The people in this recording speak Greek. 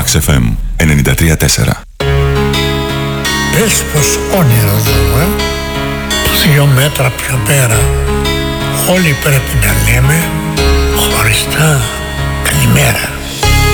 Vox FM 93.4. Πες πως όνειρο εδώ, 2 μέτρα πιο πέρα. Όλοι πρέπει να λέμε χωριστά καλημέρα.